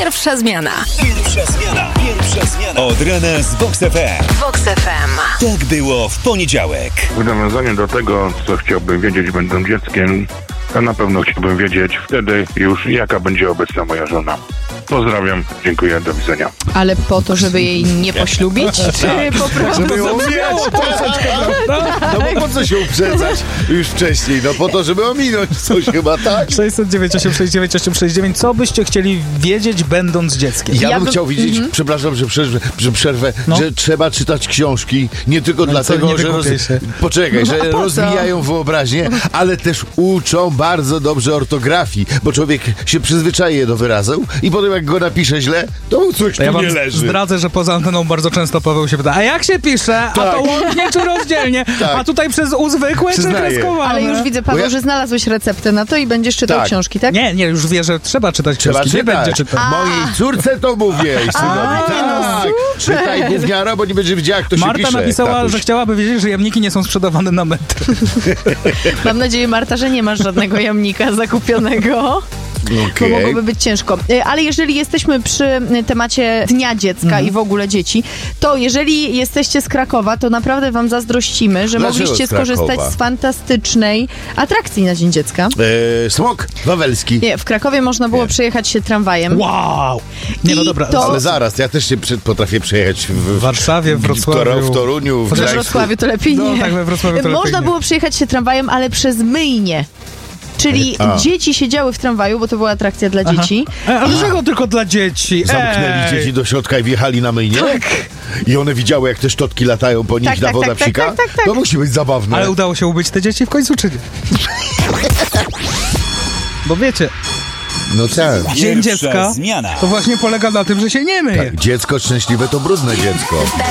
Pierwsza zmiana. Pierwsza zmiana. Od rana z Vox FM. Vox FM. Tak było w poniedziałek. W nawiązaniu do tego, co chciałbym wiedzieć, będąc dzieckiem, to na pewno chciałbym wiedzieć wtedy już, jaka będzie obecna moja żona. Pozdrawiam, dziękuję, do widzenia. Ale po to, żeby jej nie poślubić? Czy po prostu... Żeby ją ominąć troszeczkę, prawda? No bo po co się uprzedzać już wcześniej? No po to, żeby ominąć coś chyba, tak? 609 869 869. Co byście chcieli wiedzieć, będąc dzieckiem? Ja bym chciał wiedzieć, przepraszam, że przerwę, że trzeba czytać książki nie tylko dlatego, nie że wykupię się. poczekaj, że a po co? rozwijają wyobraźnię, ale też uczą bardzo dobrze ortografii, bo człowiek się przyzwyczaje do wyrazu i potem jak go napisze źle, to mu coś Ja tu wam nie leży. zdradzę, że poza anteną bardzo często Paweł się pyta, a jak się pisze? A to łącznie czy rozdzielnie? Tak. A tutaj przez U zwykłe czy Przyznaję. kreskowane? Ale już widzę, Paweł, że znalazłeś receptę na to i będziesz czytał Tak. książki, tak? Nie, już wie, że trzeba czytać Trzeba książki. Nie będzie czytać. czytał. Mojej córce to mówię i synowi. Tak. Czytaj gówniaro, bo nie będzie wiedziała, jak to się Marta pisze. napisała, tatuś. że chciałaby wiedzieć, że jamniki nie są sprzedawane na metr. Mam nadzieję, Marta, że nie masz żadnego jamnika zakupionego. Bo Okej. mogłoby być ciężko. Ale jeżeli jesteśmy przy temacie Dnia Dziecka i w ogóle dzieci, to jeżeli jesteście z Krakowa, to naprawdę wam zazdrościmy, że Dlaczego mogliście z Krakowa? skorzystać z fantastycznej atrakcji na Dzień Dziecka. Smok wawelski. Nie, w Krakowie można było przejechać się tramwajem. Wow! Nie, no I dobra. to- Ale zaraz, ja też się potrafię przejechać w Warszawie, Wrocławiu. w Toruniu, w We Gdańsku. Wrocławiu to lepiej No nie. tak, we Wrocławiu to lepiej Można nie. było przejechać się tramwajem, ale przez myjnię. Czyli dzieci siedziały w tramwaju, bo to była atrakcja dla dzieci. Ale dlaczego tylko dla dzieci? Zamknęli dzieci do środka i wjechali na myjnię? Tak. I one widziały, jak te szczotki latają po nich, Tak, ta tak, woda tak, psika? tak, tak, tak. To musi być zabawne. Ale udało się ubyć te dzieci w końcu, czy nie? Bo wiecie, No tak. Dzień Pierwsza Dziecka zmiana. to właśnie polega na tym, że się nie myje. Tak. Dziecko szczęśliwe to brudne dziecko.